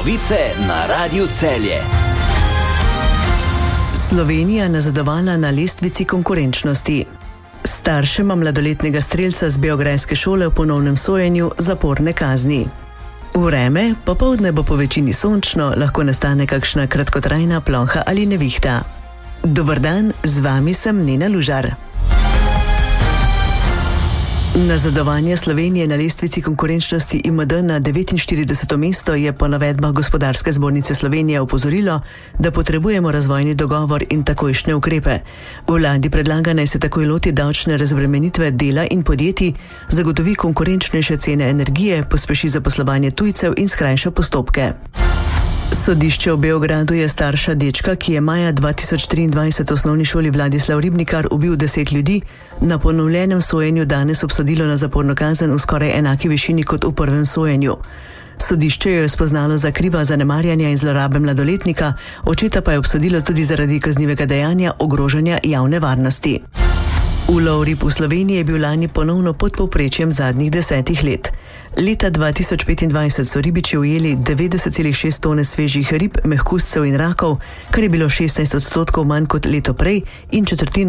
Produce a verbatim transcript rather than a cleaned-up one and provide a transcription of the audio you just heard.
Novice na Radiu Celje. Slovenija nazadovala na lestvici konkurenčnosti. Staršema mladoletnega strelca z beograjske šole v ponovnem sojenju zaporne kazni. Vreme, popoldne bo po večini sončno, lahko nastane kakšna kratkotrajna ploha ali nevihta. Dober dan, z vami sem Nena Lužar. Nazadovanje Slovenije na lestvici konkurenčnosti I M D na devetinštirideseto mesto je po navedbah Gospodarske zbornice Slovenije opozorilo, da potrebujemo razvojni dogovor in takojšnje ukrepe. Vladi predlaga, naj se takoj loti davčne razbremenitve dela in podjetij, zagotovi konkurenčnejše cene energije, pospeši zaposlovanje tujcev in skrajša postopke. Sodišče v Beogradu je starša dečka, ki je maja dva tisoč triindvajset v osnovni šoli Vladislav Ribnikar ubil deset ljudi, na ponovljenem sojenju danes obsodilo na zaporno kazen v skoraj enaki višini kot v prvem sojenju. Sodišče jo je spoznalo za kriva zanemarjanja in zlorabe mladoletnika, očeta pa je obsodilo tudi zaradi kaznivega dejanja ogrožanja javne varnosti. Ulov rib v Sloveniji je bil lani ponovno pod povprečjem zadnjih desetih let. Leta dva tisoč petindvajset so ribiči ujeli devetdeset celih šest tone svežih rib, mehkuscev in rakov, kar je bilo šestnajst odstotkov manj kot leto prej in četrtino